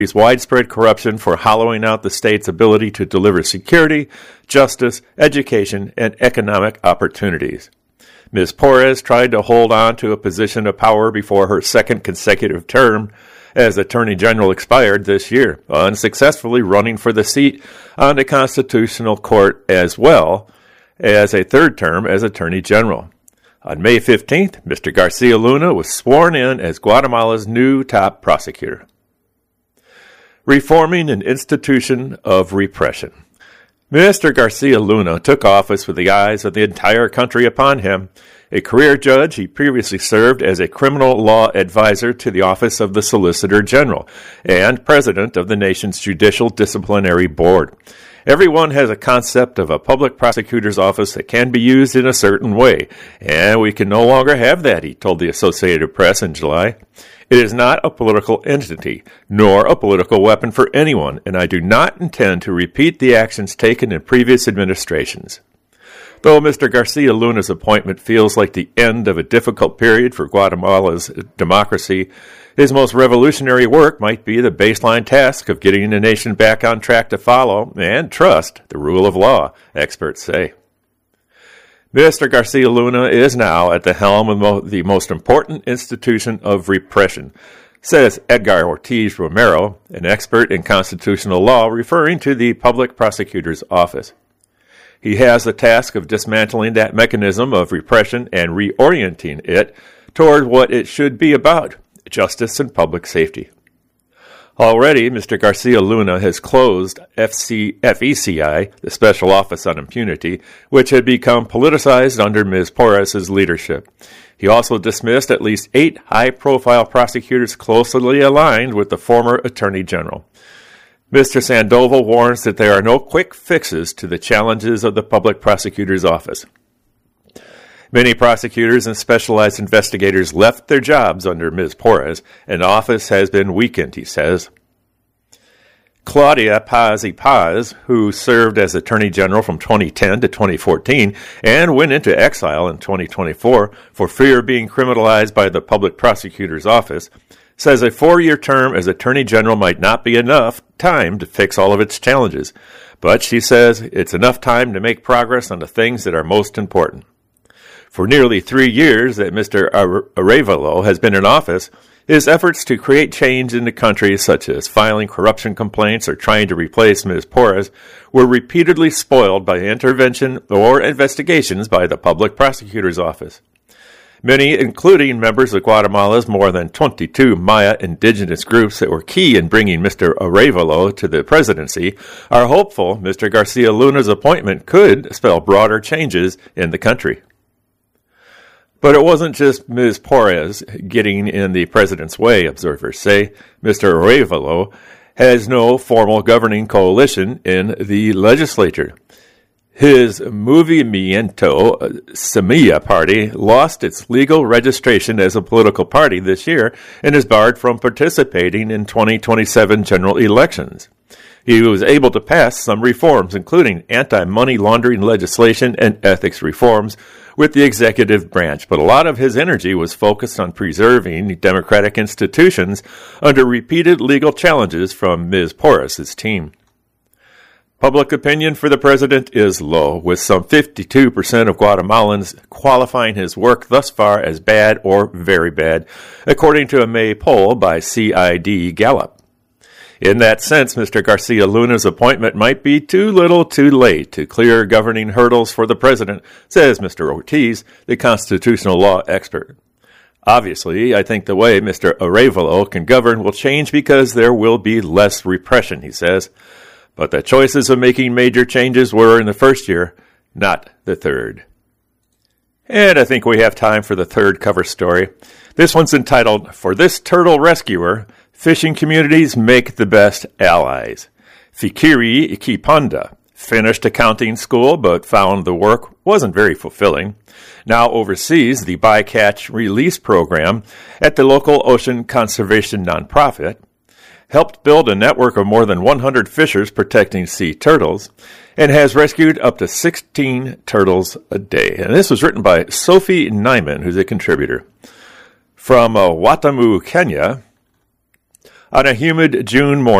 widespread corruption for hollowing out the state's ability to deliver security, justice, education, and economic opportunities. Ms. Porras tried to hold on to a position of power before her second consecutive term as Attorney General expired this year, unsuccessfully running for the seat on the Constitutional Court as well as a third term as Attorney General. On May 15th, Mr. Garcia Luna was sworn in as Guatemala's new top prosecutor. Reforming an institution of repression. Mr. Garcia Luna took office with the eyes of the entire country upon him. A career judge, he previously served as a criminal law advisor to the Office of the Solicitor General and president of the nation's Judicial Disciplinary Board. Everyone has a concept of a public prosecutor's office that can be used in a certain way, and we can no longer have that, he told the Associated Press in July. It is not a political entity, nor a political weapon for anyone, and I do not intend to repeat the actions taken in previous administrations. Though Mr. Garcia Luna's appointment feels like the end of a difficult period for Guatemala's democracy, his most revolutionary work might be the baseline task of getting the nation back on track to follow and trust the rule of law, experts say. Mr. Garcia Luna is now at the helm of the most important institution of repression, says Edgar Ortiz Romero, an expert in constitutional law, referring to the Public Prosecutor's Office. He has the task of dismantling that mechanism of repression and reorienting it toward what it should be about, justice and public safety. Already, Mr. Garcia Luna has closed FECI, the Special Office on Impunity, which had become politicized under Ms. Porras' leadership. He also dismissed at least 8 high-profile prosecutors closely aligned with the former Attorney General. Mr. Sandoval warns that there are no quick fixes to the challenges of the Public Prosecutor's Office. Many prosecutors and specialized investigators left their jobs under Ms. Porras, and the office has been weakened, he says. Claudia Paz y Paz, who served as Attorney General from 2010 to 2014 and went into exile in 2024 for fear of being criminalized by the Public Prosecutor's Office, says a 4-year term as Attorney General might not be enough time to fix all of its challenges. But she says it's enough time to make progress on the things that are most important. For nearly 3 years that Mr. Arevalo has been in office, his efforts to create change in the country, such as filing corruption complaints or trying to replace Ms. Porras, were repeatedly spoiled by intervention or investigations by the Public Prosecutor's Office. Many, including members of Guatemala's more than 22 Maya indigenous groups that were key in bringing Mr. Arevalo to the presidency, are hopeful Mr. Garcia Luna's appointment could spell broader changes in the country. But it wasn't just Ms. Porras getting in the president's way, observers say. Mr. Arevalo has no formal governing coalition in the legislature. His Movimiento Semilla party lost its legal registration as a political party this year and is barred from participating in 2027 general elections. He was able to pass some reforms, including anti-money laundering legislation and ethics reforms, with the executive branch, but a lot of his energy was focused on preserving democratic institutions under repeated legal challenges from Ms. Porras' team. Public opinion for the president is low, with some 52% of Guatemalans qualifying his work thus far as bad or very bad, according to a May poll by CID Gallup. In that sense, Mr. Garcia Luna's appointment might be too little too late to clear governing hurdles for the president, says Mr. Ortiz, the constitutional law expert. Obviously, I think the way Mr. Arevalo can govern will change because there will be less repression, he says. But the choices of making major changes were in the first year, not the third. And I think we have time for the third cover story. This one's entitled, "For This Turtle Rescuer, Fishing Communities Make the Best Allies." Fikiri Ikipanda finished accounting school but found the work wasn't very fulfilling. Now oversees the bycatch release program at the local ocean conservation nonprofit, helped build a network of more than 100 fishers protecting sea turtles, and has rescued up to 16 turtles a day. And this was written by Sophie Nyman, who's a contributor. From Watamu, Kenya, On a humid June morning,